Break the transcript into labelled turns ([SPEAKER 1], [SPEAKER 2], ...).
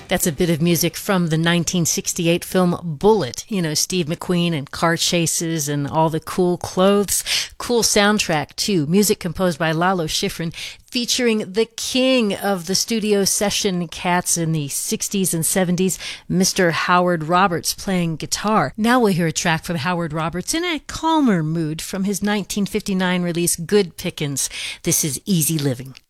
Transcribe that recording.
[SPEAKER 1] That's a bit of music from the 1968 film Bullitt. You know, Steve McQueen and car chases and all the cool clothes. Cool soundtrack, too. Music composed by Lalo Schifrin, featuring the king of the studio session cats in the 60s and 70s, Mr. Howard Roberts, playing guitar. Now we'll hear a track from Howard Roberts in a calmer mood from his 1959 release Good Pickins. This is Easy Living.